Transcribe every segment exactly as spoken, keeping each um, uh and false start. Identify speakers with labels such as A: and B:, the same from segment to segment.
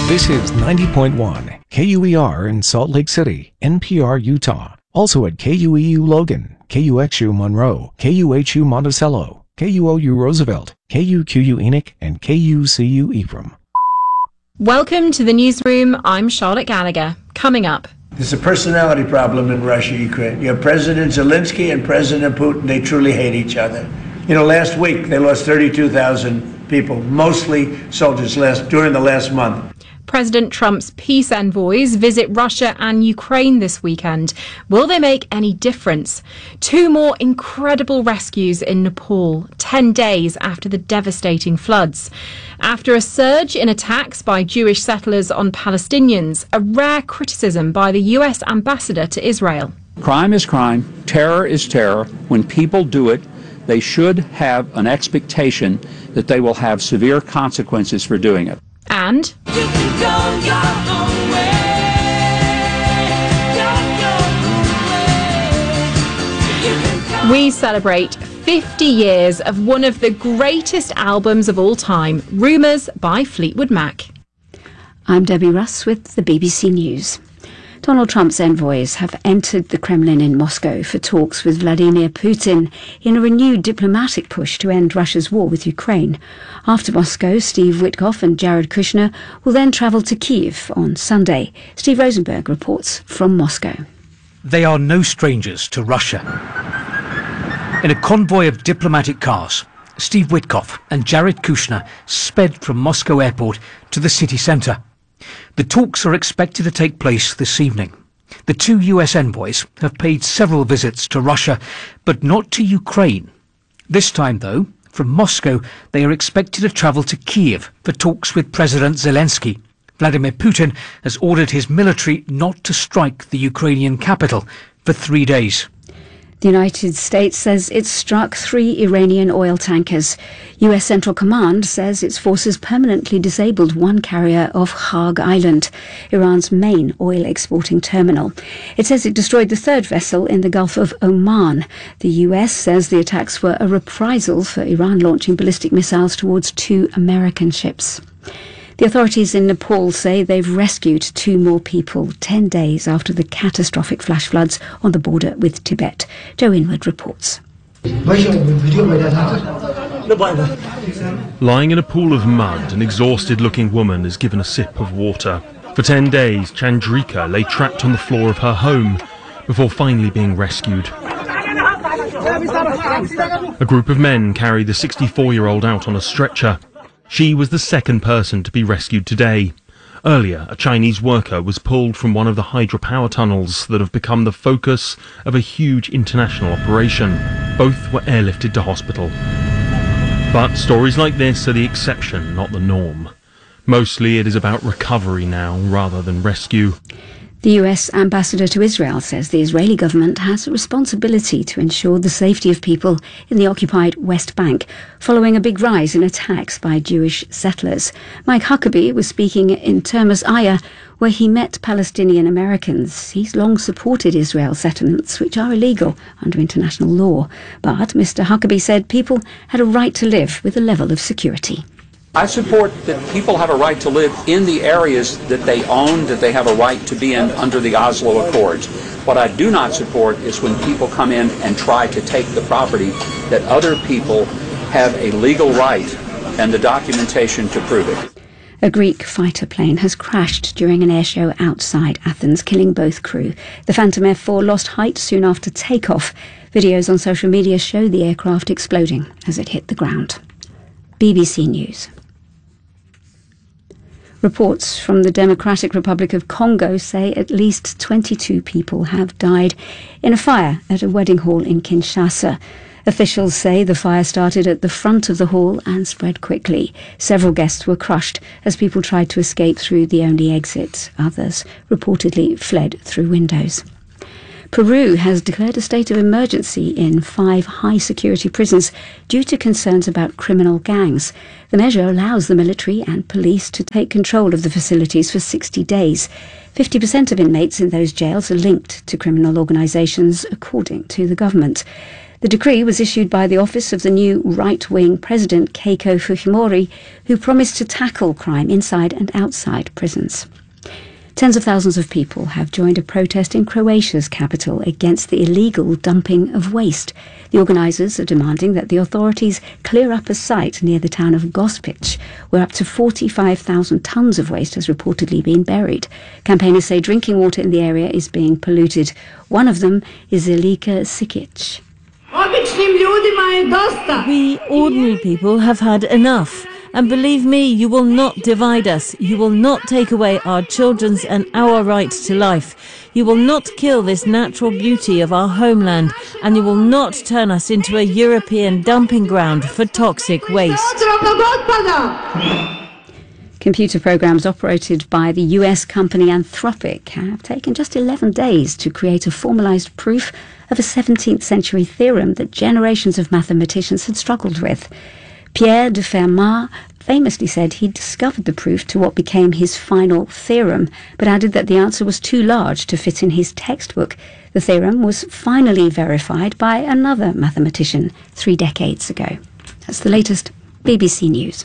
A: This is ninety point one K U E R in Salt Lake City, N P R, Utah. Also at K U E U Logan, K U X U Monroe, K U H U Monticello, K U O U Roosevelt, K U Q U Enoch, and K U C U Ephraim.
B: Welcome to the newsroom. I'm Charlotte Gallagher. Coming up.
C: There's a personality problem in Russia, Ukraine. You have President Zelensky and President Putin. They truly hate each other. You know, last week they lost thirty-two thousand people, mostly soldiers, last during the last month.
B: President Trump's peace envoys visit Russia and Ukraine this weekend. Will they make any difference? Two more incredible rescues in Nepal, ten days after the devastating floods. After a surge in attacks by Jewish settlers on Palestinians, a rare criticism by the U S ambassador to Israel.
D: Crime is crime. Terror is terror. When people do it, they should have an expectation that they will have severe consequences for doing it.
B: And we celebrate fifty years of one of the greatest albums of all time, Rumours by Fleetwood Mac.
E: I'm Debbie Russ with the B B C News. Donald Trump's envoys have entered the Kremlin in Moscow for talks with Vladimir Putin in a renewed diplomatic push to end Russia's war with Ukraine. After Moscow, Steve Witkoff and Jared Kushner will then travel to Kyiv on Sunday. Steve Rosenberg reports from Moscow.
F: They are no strangers to Russia. In a convoy of diplomatic cars, Steve Witkoff and Jared Kushner sped from Moscow airport to the city centre. The talks are expected to take place this evening. The two U S envoys have paid several visits to Russia, but not to Ukraine. This time, though, from Moscow, they are expected to travel to Kyiv for talks with President Zelensky. Vladimir Putin has ordered his military not to strike the Ukrainian capital for three days.
E: The United States says it's struck three Iranian oil tankers. U S Central Command says its forces permanently disabled one carrier off Kharg Island, Iran's main oil exporting terminal. It says it destroyed the third vessel in the Gulf of Oman. The U S says the attacks were a reprisal for Iran launching ballistic missiles towards two American ships. The authorities in Nepal say they've rescued two more people ten days after the catastrophic flash floods on the border with Tibet. Joe Inwood reports.
G: Lying in a pool of mud, an exhausted-looking woman is given a sip of water. For ten days, Chandrika lay trapped on the floor of her home before finally being rescued. A group of men carry the sixty-four-year-old out on a stretcher. She was the second person to be rescued today. Earlier, a Chinese worker was pulled from one of the hydropower tunnels that have become the focus of a huge international operation. Both were airlifted to hospital. But stories like this are the exception, not the norm. Mostly it is about recovery now, rather than rescue.
E: The U S ambassador to Israel says the Israeli government has a responsibility to ensure the safety of people in the occupied West Bank, following a big rise in attacks by Jewish settlers. Mike Huckabee was speaking in Termus Aya, where he met Palestinian Americans. He's long supported Israel settlements, which are illegal under international law. But Mister Huckabee said people had a right to live with a level of security.
D: I support that people have a right to live in the areas that they own, that they have a right to be in under the Oslo Accords. What I do not support is when people come in and try to take the property that other people have a legal right and the documentation to prove it.
E: A Greek fighter plane has crashed during an airshow outside Athens, killing both crew. The Phantom F four lost height soon after takeoff. Videos on social media show the aircraft exploding as it hit the ground. B B C News. Reports from the Democratic Republic of Congo say at least twenty-two people have died in a fire at a wedding hall in Kinshasa. Officials say the fire started at the front of the hall and spread quickly. Several guests were crushed as people tried to escape through the only exit. Others reportedly fled through windows. Peru has declared a state of emergency in five high-security prisons due to concerns about criminal gangs. The measure allows the military and police to take control of the facilities for sixty days. fifty percent of inmates in those jails are linked to criminal organisations, according to the government. The decree was issued by the office of the new right-wing President Keiko Fujimori, who promised to tackle crime inside and outside prisons. Tens of thousands of people have joined a protest in Croatia's capital against the illegal dumping of waste. The organisers are demanding that the authorities clear up a site near the town of Gospic, where up to forty-five thousand tonnes of waste has reportedly been buried. Campaigners say drinking water in the area is being polluted. One of them is Elika Sikic.
H: We ordinary people have had enough. And believe me, you will not divide us. You will not take away our children's and our right to life. You will not kill this natural beauty of our homeland, and you will not turn us into a European dumping ground for toxic waste.
E: Computer programs operated by the U S company Anthropic have taken just eleven days to create a formalized proof of a seventeenth century theorem that generations of mathematicians had struggled with. Pierre de Fermat famously said he discovered the proof to what became his final theorem, but added that the answer was too large to fit in his textbook. The theorem was finally verified by another mathematician three decades ago. That's the latest B B C News.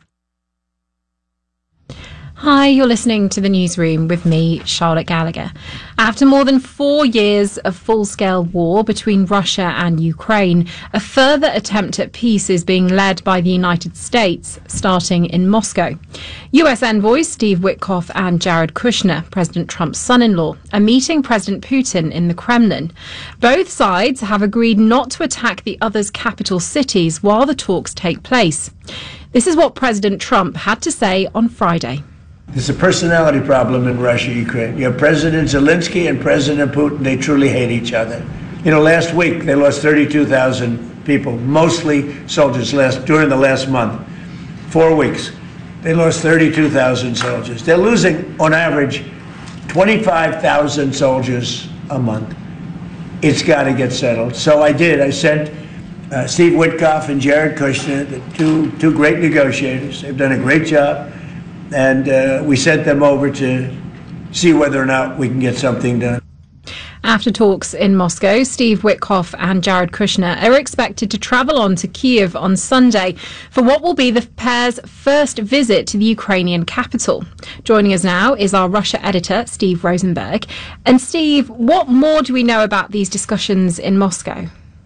B: Hi, you're listening to the Newsroom with me, Charlotte Gallagher. After more than four years of full-scale war between Russia and Ukraine, a further attempt at peace is being led by the United States, starting in Moscow. U S envoys Steve Witkoff and Jared Kushner, President Trump's son-in-law, are meeting President Putin in the Kremlin. Both sides have agreed not to attack the other's capital cities while the talks take place. This is what President Trump had to say on Friday.
C: There's a personality problem in Russia, Ukraine. You have President Zelensky and President Putin. They truly hate each other. You know, last week they lost thirty-two thousand people, mostly soldiers, last during the last month. Four weeks. They lost thirty-two thousand soldiers. They're losing, on average, twenty-five thousand soldiers a month. It's got to get settled. So I did. I sent uh, Steve Witkoff and Jared Kushner, the two, two great negotiators. They've done a great job. And uh, we sent them over to see whether or not we can get something done.
B: After talks in Moscow, Steve Witkoff and Jared Kushner are expected to travel on to Kyiv on Sunday for what will be the pair's first visit to the Ukrainian capital. Joining us now is our Russia editor, Steve Rosenberg. And Steve, what more do we know about these discussions in Moscow?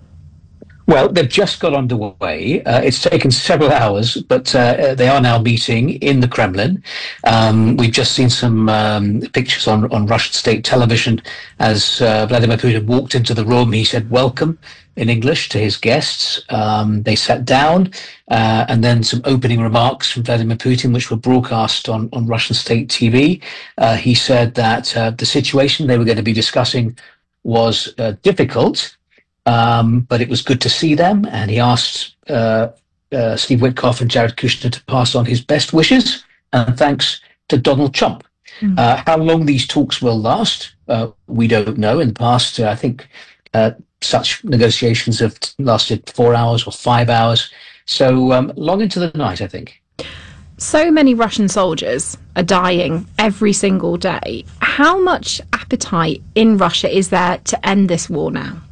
F: Well, they've just got underway. Uh, it's taken several hours, but uh, they are now meeting in the Kremlin. Um, we've just seen some um, pictures on, on Russian state television as uh, Vladimir Putin walked into the room. He said, "Welcome," in English to his guests. Um, they sat down, uh, and then some opening remarks from Vladimir Putin, which were broadcast on, on Russian state T V. Uh, he said that uh, the situation they were going to be discussing was uh, difficult, Um, but it was good to see them, and he asked uh, uh, Steve Witkoff and Jared Kushner to pass on his best wishes and thanks to Donald Trump. Mm. Uh, how long these talks will last, uh, we don't know. In the past, uh, I think uh, such negotiations have lasted four hours or five hours, so um, long into the night, I think.
B: So many Russian soldiers are dying every single day. How much appetite in Russia is there to end this war now?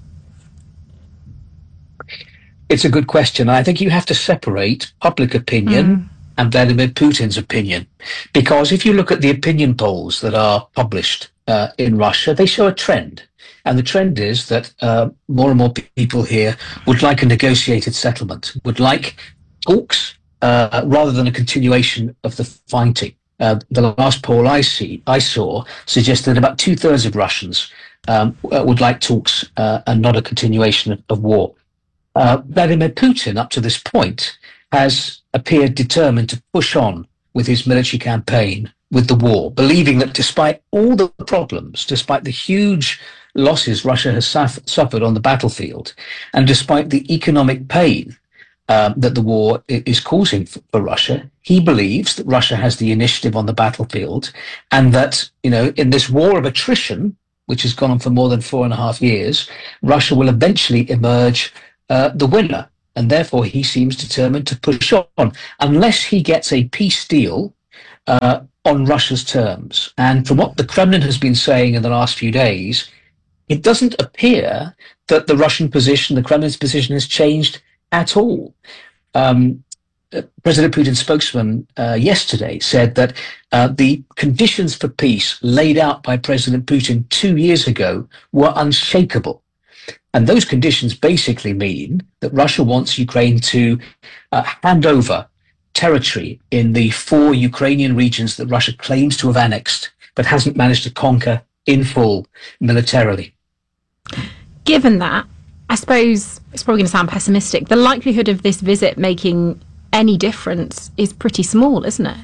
F: It's a good question. I think you have to separate public opinion mm. and Vladimir Putin's opinion. Because if you look at the opinion polls that are published uh, in Russia, they show a trend. And the trend is that uh, more and more people here would like a negotiated settlement, would like talks uh, rather than a continuation of the fighting. Uh, the last poll I see, I saw suggested that about two-thirds of Russians um, would like talks uh, and not a continuation of, of war. Uh, Vladimir Putin, up to this point, has appeared determined to push on with his military campaign, with the war, believing that despite all the problems, despite the huge losses Russia has suff- suffered on the battlefield, and despite the economic pain uh, that the war is causing for, for Russia, he believes that Russia has the initiative on the battlefield, and that, you know, in this war of attrition, which has gone on for more than four and a half years, Russia will eventually emerge Uh, the winner, and therefore he seems determined to push on unless he gets a peace deal uh, on Russia's terms. And from what the Kremlin has been saying in the last few days, it doesn't appear that the Russian position, the Kremlin's position, has changed at all. Um, President Putin's spokesman uh, yesterday said that uh, the conditions for peace laid out by President Putin two years ago were unshakable. And those conditions basically mean that Russia wants Ukraine to uh, hand over territory in the four Ukrainian regions that Russia claims to have annexed, but hasn't managed to conquer in full militarily.
B: Given that, I suppose it's probably going to sound pessimistic, the likelihood of this visit making any difference is pretty small, isn't it?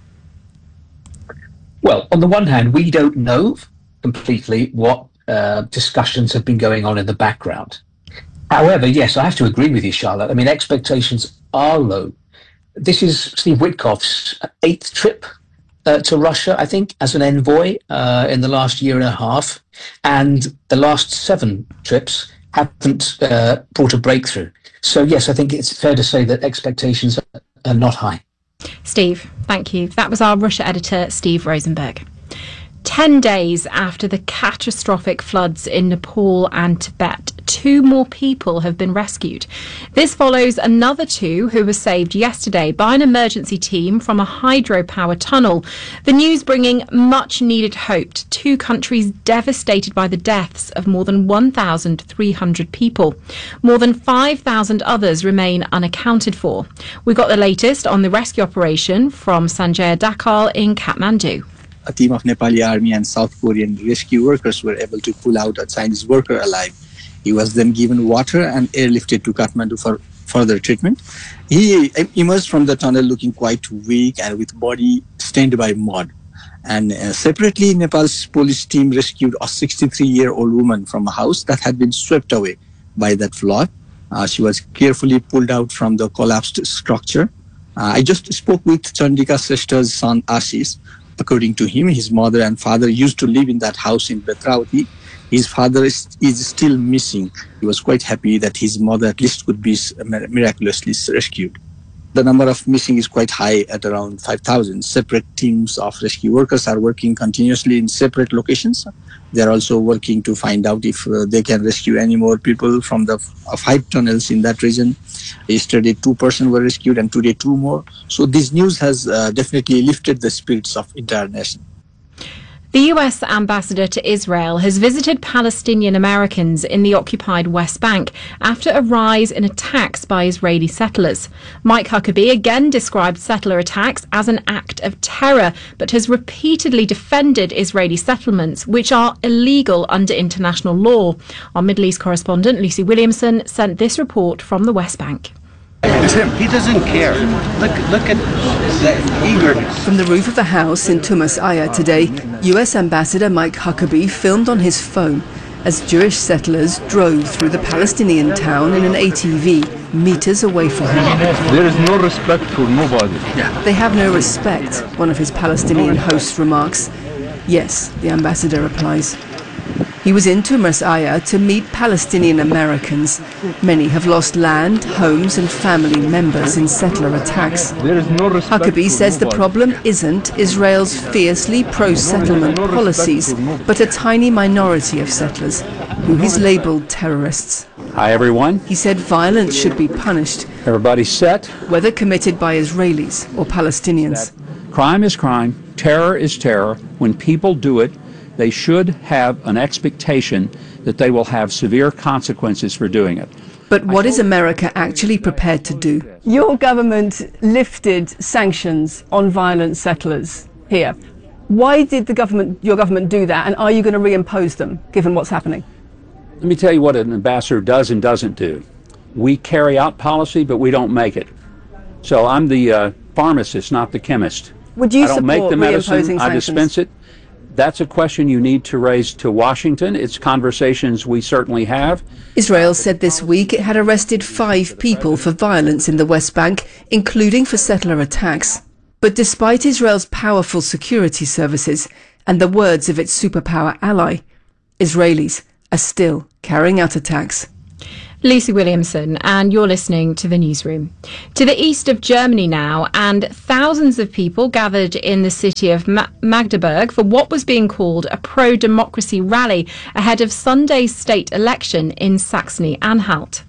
F: Well, on the one hand, we don't know completely what uh, discussions have been going on in the background. However, yes, I have to agree with you, Charlotte. I mean, expectations are low. This is Steve Witkoff's eighth trip uh, to Russia, I think, as an envoy uh, in the last year and a half. And the last seven trips haven't uh, brought a breakthrough. So, yes, I think it's fair to say that expectations are not high.
B: Steve, thank you. That was our Russia editor, Steve Rosenberg. Ten days after the catastrophic floods in Nepal and Tibet, two more people have been rescued. This follows another two who were saved yesterday by an emergency team from a hydropower tunnel. The news bringing much needed hope to two countries devastated by the deaths of more than one thousand three hundred people. More than five thousand others remain unaccounted for. We got the latest on the rescue operation from Sanjay Dakal in Kathmandu.
I: A team of Nepali army and South Korean rescue workers were able to pull out a Chinese worker alive. He was then given water and airlifted to Kathmandu for further treatment. He emerged from the tunnel looking quite weak and with body stained by mud. And uh, separately, Nepal's police team rescued a sixty-three-year-old woman from a house that had been swept away by that flood. Uh, she was carefully pulled out from the collapsed structure. Uh, I just spoke with Chandika Sreshta's son Ashish. According to him, his mother and father used to live in that house in Betravati. His father is, is still missing. He was quite happy that his mother at least could be miraculously rescued. The number of missing is quite high at around five thousand. Separate teams of rescue workers are working continuously in separate locations. They are also working to find out if uh, they can rescue any more people from the uh, five tunnels in that region. Yesterday, two persons were rescued and today two more. So this news has uh, definitely lifted the spirits of entire nation.
B: The U S ambassador to Israel has visited Palestinian Americans in the occupied West Bank after a rise in attacks by Israeli settlers. Mike Huckabee again described settler attacks as an act of terror, but has repeatedly defended Israeli settlements, which are illegal under international law. Our Middle East correspondent, Lucy Williamson, sent this report from the West Bank.
J: Tim, he doesn't care. Look, look at the eagerness.
K: From the roof of a house in Tumas Aya today, U S Ambassador Mike Huckabee filmed on his phone as Jewish settlers drove through the Palestinian town in an A T V, meters away from him.
J: There is no respect for nobody.
K: They have no respect, one of his Palestinian hosts remarks. Yes, the ambassador replies. He was in Tumas Aya to meet Palestinian Americans. Many have lost land, homes and family members in settler attacks.
J: There is no respect.
K: Huckabee says the problem isn't Israel's fiercely pro-settlement policies, but a tiny minority of settlers, who he's labelled terrorists.
D: Hi, everyone.
K: He said violence should be punished,
D: Everybody set.
K: whether committed by Israelis or Palestinians.
D: Crime is crime. Terror is terror. When people do it, they should have an expectation that they will have severe consequences for doing it.
K: But what is America actually prepared to do? Your government lifted sanctions on violent settlers here. Why did the government, your government do that, and are you going to reimpose them, given what's happening?
D: Let me tell you what an ambassador does and doesn't do. We carry out policy, but we don't make it. So I'm the uh, pharmacist, not the chemist.
K: Would you
D: I don't make the medicine,
K: reimposing
D: I
K: sanctions?
D: dispense it. That's a question you need to raise to Washington. It's conversations we certainly have.
K: Israel said this week it had arrested five people for violence in the West Bank, including for settler attacks. But despite Israel's powerful security services and the words of its superpower ally, Israelis are still carrying out attacks.
B: Lucy Williamson, and you're listening to the Newsroom. To the east of Germany now, and thousands of people gathered in the city of Ma- Magdeburg for what was being called a pro-democracy rally ahead of Sunday's state election in Saxony-Anhalt.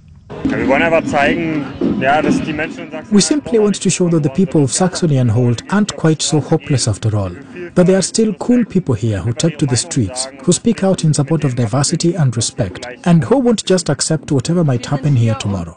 L: We simply want to show that the people of Saxony-Anhalt aren't quite so hopeless after all, that there are still cool people here who take to the streets, who speak out in support of diversity and respect, and who won't just accept whatever might happen here tomorrow.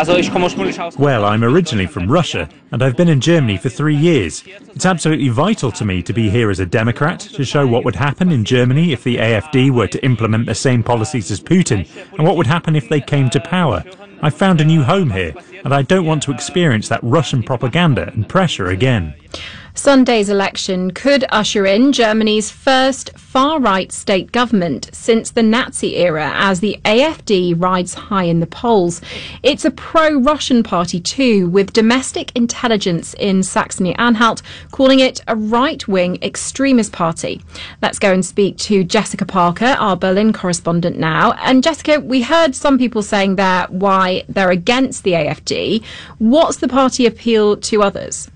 M: Well, I'm originally from Russia, and I've been in Germany for three years. It's absolutely vital to me to be here as a Democrat, to show what would happen in Germany if the A F D were to implement the same policies as Putin, and what would happen if they came to power. I've found a new home here, and I don't want to experience that Russian propaganda and pressure again.
B: Sunday's election could usher in Germany's first far-right state government since the Nazi era, as the A F D rides high in the polls. It's a pro-Russian party too, with domestic intelligence in Saxony-Anhalt calling it a right-wing extremist party. Let's go and speak to Jessica Parker, our Berlin correspondent now. And Jessica, we heard some people saying there why they're against the A F D. What's the party appeal to others?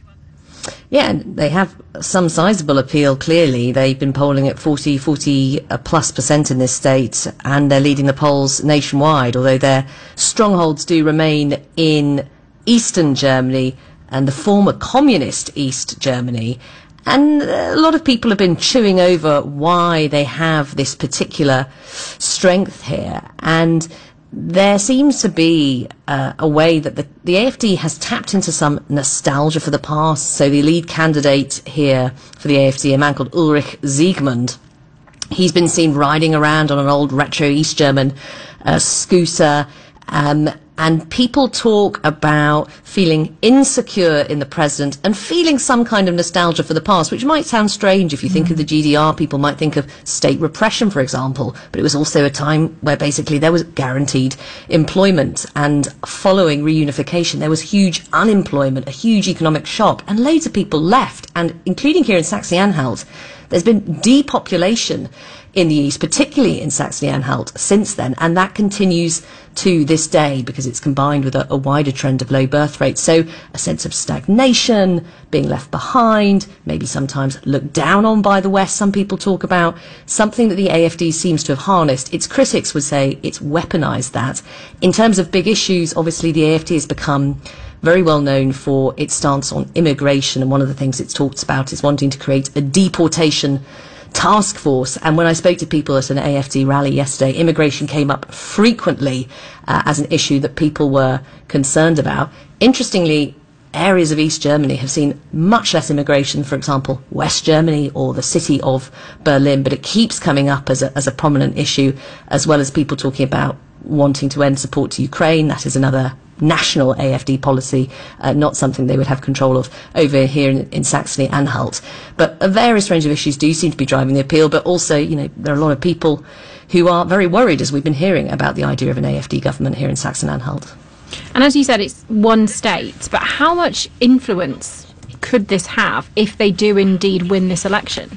N: Yeah, they have some sizable appeal, clearly. They've been polling at forty, forty plus percent in this state, and they're leading the polls nationwide, although their strongholds do remain in eastern Germany and the former communist East Germany. And a lot of people have been chewing over why they have this particular strength here. And there seems to be uh, a way that the, the A F D has tapped into some nostalgia for the past. So the lead candidate here for the A F D, a man called Ulrich Siegmund, he's been seen riding around on an old retro East German uh, scooter. Um, and people talk about feeling insecure in the present and feeling some kind of nostalgia for the past, which might sound strange if you think mm. of the G D R. People might think of state repression, for example, but it was also a time where basically there was guaranteed employment, and following reunification there was huge unemployment, a huge economic shock, and loads of people left, and including here in Saxony-Anhalt, there's been depopulation in the east, particularly in Saxony-Anhalt, since then, and that continues to this day because it's combined with a, a wider trend of low birth rates. So a sense of stagnation, being left behind, maybe sometimes looked down on by the West, some people talk about, something that the A F D seems to have harnessed. Its critics would say it's weaponized that. In terms of big issues, obviously the A F D has become very well known for its stance on immigration, and one of the things it's talked about is wanting to create a deportation task force. And when I spoke to people at an A F D rally yesterday, immigration came up frequently uh, as an issue that people were concerned about. Interestingly, areas of East Germany have seen much less immigration, for example, West Germany or the city of Berlin, but it keeps coming up as a, as a prominent issue, as well as people talking about wanting to end support to Ukraine. That is another national A F D policy, uh, not something they would have control of over here in, in Saxony-Anhalt. But a various range of issues do seem to be driving the appeal, but also, you know, there are a lot of people who are very worried, as we've been hearing, about the idea of an A F D government here in Saxony-Anhalt.
B: And as you said, it's one state, but how much influence could this have if they do indeed win this election?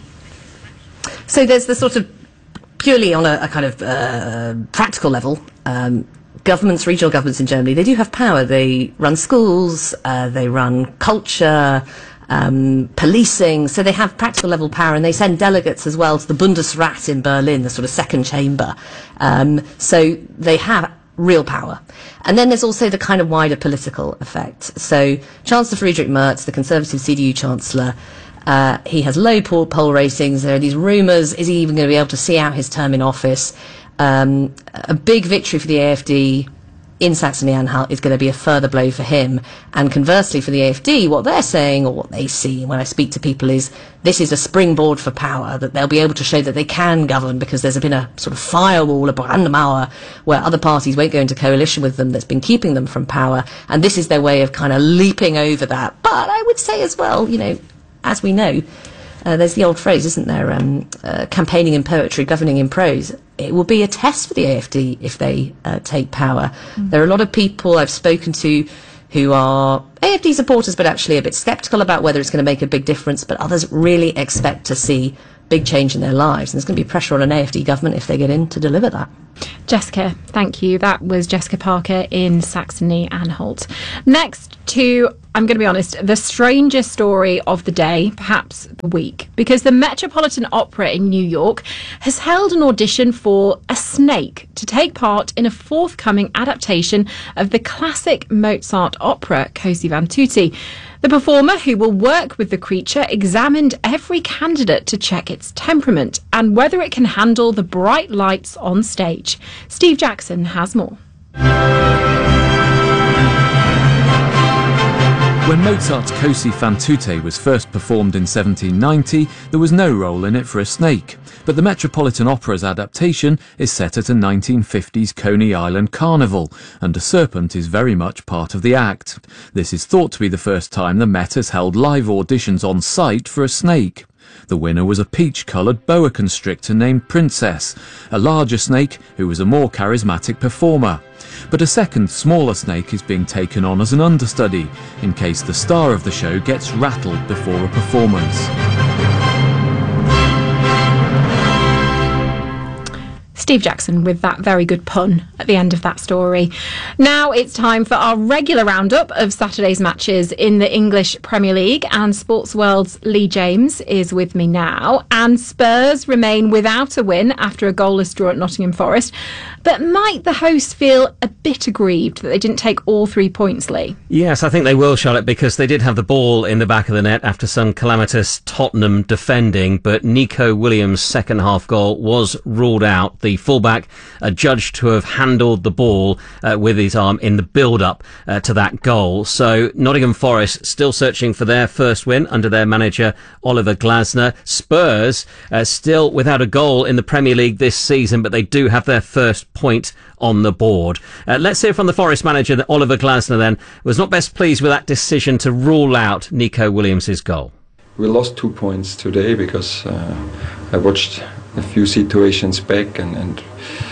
N: So there's the sort of, purely on a, a kind of uh, practical level, um, governments, regional governments in Germany, they do have power. They run schools, uh, they run culture, um, policing, so they have practical level power, and they send delegates as well to the Bundesrat in Berlin, the sort of second chamber. Um, so they have real power. And then there's also the kind of wider political effect. So Chancellor Friedrich Merz, the Conservative C D U Chancellor, Uh, he has low poll, poll ratings. There are these rumours, is he even going to be able to see out his term in office? Um, a big victory for the A F D in Saxony-Anhalt is going to be a further blow for him. And conversely for the A F D, what they're saying, or what they see when I speak to people, is this is a springboard for power, that they'll be able to show that they can govern because there's been a sort of firewall, a Brandmauer, where other parties won't go into coalition with them that's been keeping them from power. And this is their way of kind of leaping over that. But I would say as well, you know, as we know, uh, there's the old phrase, isn't there, um, uh, campaigning in poetry, governing in prose. It will be a test for the A F D if they uh, take power. Mm. There are a lot of people I've spoken to who are A F D supporters, but actually a bit sceptical about whether it's going to make a big difference, but others really expect to see big change in their lives. And there's going to be pressure on an A F D government if they get in to deliver that.
B: Jessica, thank you. That was Jessica Parker in Saxony-Anhalt. Next to, I'm going to be honest, the strangest story of the day, perhaps the week, because the Metropolitan Opera in New York has held an audition for a snake to take part in a forthcoming adaptation of the classic Mozart opera, Così fan tutte. The performer, who will work with the creature, examined every candidate to check its temperament and whether it can handle the bright lights on stage. Steve Jackson has more.
O: When Mozart's Così fan tutte was first performed in seventeen ninety, there was no role in it for a snake. But the Metropolitan Opera's adaptation is set at a nineteen fifties Coney Island carnival, and a serpent is very much part of the act. This is thought to be the first time the Met has held live auditions on site for a snake. The winner was a peach-coloured boa constrictor named Princess, a larger snake who was a more charismatic performer. But a second, smaller snake is being taken on as an understudy, in case the star of the show gets rattled before a performance.
B: Steve Jackson with that very good pun at the end of that story. Now it's time for our regular roundup of Saturday's matches in the English Premier League, and Sports World's Lee James is with me now. And Spurs remain without a win after a goalless draw at Nottingham Forest. But might the hosts feel a bit aggrieved that they didn't take all three points, Lee?
P: Yes, I think they will, Charlotte, because they did have the ball in the back of the net after some calamitous Tottenham defending, but Nico Williams' second half goal was ruled out. The fullback adjudged to have handled the ball uh, with his arm in the build-up uh, to that goal. So Nottingham Forest still searching for their first win under their manager Oliver Glasner. Spurs uh, still without a goal in the Premier League this season, but they do have their first point on the board. Uh, let's hear from the Forest manager, that Oliver Glasner, then, was not best pleased with that decision to rule out Nico Williams' goal.
Q: We lost two points today because uh, I watched a few situations back, and, and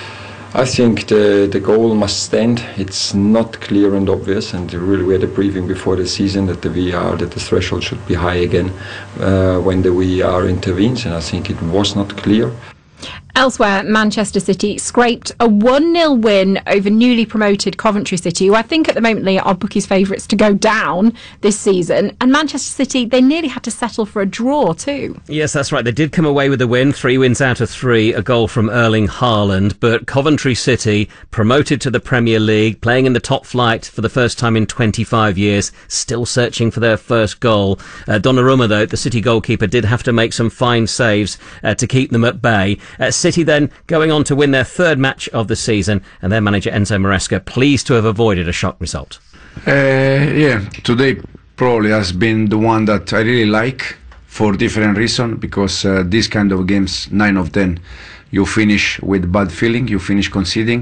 Q: I think the, the goal must stand. It's not clear and obvious, and really we had a briefing before the season that the V R, that the threshold should be high again uh, when the V R intervenes, and I think it was not clear.
B: Elsewhere, Manchester City scraped a one nil win over newly promoted Coventry City, who I think at the moment are bookies' favourites to go down this season. And Manchester City, they nearly had to settle for a draw too.
P: Yes, that's right. They did come away with a win, three wins out of three, a goal from Erling Haaland. But Coventry City, promoted to the Premier League, playing in the top flight for the first time in twenty-five years, still searching for their first goal. Uh, Donnarumma, though, the City goalkeeper, did have to make some fine saves uh, to keep them at bay. Uh, City then going on to win their third match of the season, and their manager Enzo Maresca pleased to have avoided a shock result.
R: Uh, yeah, today probably has been the one that I really like for different reasons, because uh, these kind of games, nine of ten, you finish with bad feeling, you finish conceding,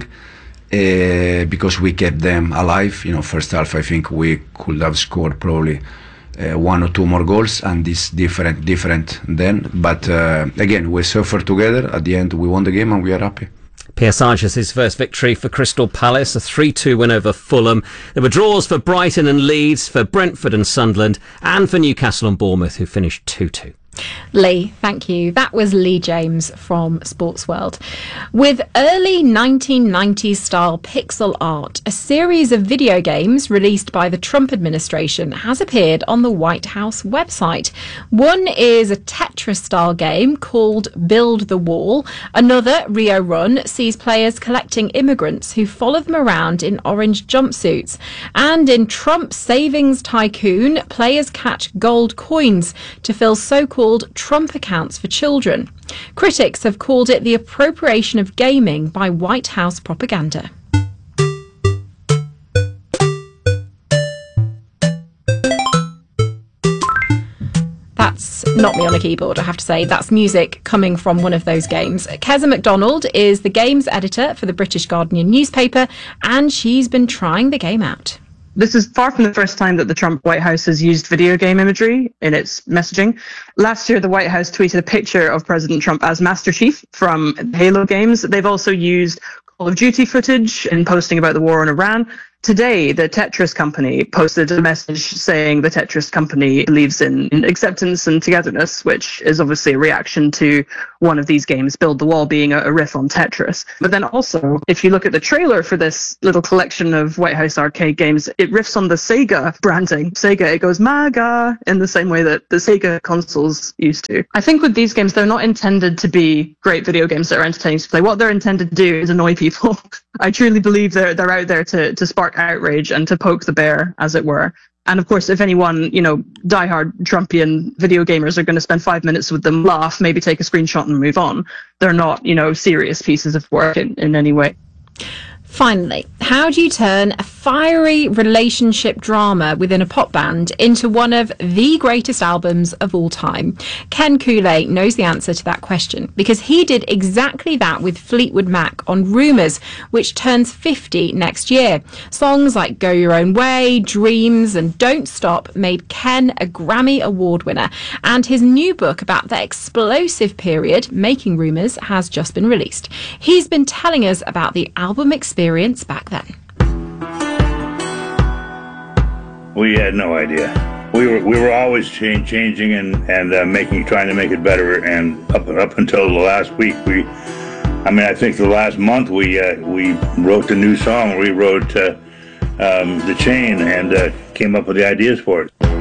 R: uh, because we kept them alive. You know, first half I think we could have scored probably Uh, one or two more goals, and this different different then, but uh, again we suffer together. At the end we won the game and we are happy.
P: Pierre Sargis' first victory for Crystal Palace, a three two win over Fulham. There were draws for Brighton and Leeds, for Brentford and Sunderland, and for Newcastle and Bournemouth, who finished two two.
B: Lee, thank you. That was Lee James from Sports World. With early nineteen nineties style pixel art, a series of video games released by the Trump administration has appeared on the White House website. One is a Tetris style game called Build the Wall. Another, Rio Run, sees players collecting immigrants who follow them around in orange jumpsuits. And in Trump Savings Tycoon, players catch gold coins to fill so-called Trump accounts for children. Critics have called it the appropriation of gaming by White House propaganda. That's not me on a keyboard, I have to say. That's music coming from one of those games. Keza MacDonald is the games editor for the British Guardian newspaper, and she's been trying the game out.
S: This is far from the first time that the Trump White House has used video game imagery in its messaging. Last year, the White House tweeted a picture of President Trump as Master Chief from the Halo games. They've also used Call of Duty footage in posting about the war in Iran. Today, the Tetris company posted a message saying the Tetris company believes in, in acceptance and togetherness, which is obviously a reaction to one of these games, Build the Wall, being a, a riff on Tetris. But then also, if you look at the trailer for this little collection of White House arcade games, it riffs on the Sega branding. Sega, it goes MAGA in the same way that the Sega consoles used to. I think with these games, they're not intended to be great video games that are entertaining to play. What they're intended to do is annoy people. I truly believe they're they're out there to, to spark outrage and to poke the bear, as it were. And of course, if anyone, you know, diehard Trumpian video gamers are going to spend five minutes with them, laugh, maybe take a screenshot and move on, they're not, you know, serious pieces of work in, in any way.
B: Finally, how do you turn a fiery relationship drama within a pop band into one of the greatest albums of all time? Ken Kooley knows the answer to that question because he did exactly that with Fleetwood Mac on Rumours, which turns fifty next year. Songs like Go Your Own Way, Dreams and Don't Stop made Ken a Grammy Award winner, and his new book about the explosive period making Rumours has just been released. He's been telling us about the album experience back then.
T: We had no idea. We were we were always change, changing and and uh, making trying to make it better. And up up until the last week, we, I mean, I think the last month we uh, we wrote the new song. We wrote uh, um, The Chain and uh, came up with the ideas for it.